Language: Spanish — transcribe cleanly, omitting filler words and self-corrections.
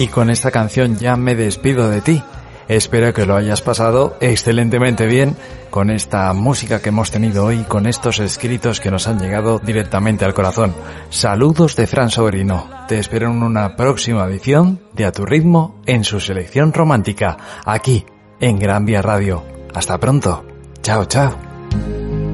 Y con esta canción ya me despido de ti. Espero que lo hayas pasado excelentemente bien con esta música que hemos tenido hoy, con estos escritos que nos han llegado directamente al corazón. Saludos de Fran Sobrino. Te espero en una próxima edición de A Tu Ritmo en su selección romántica, aquí en Gran Vía Radio. Hasta pronto. Chao, chao.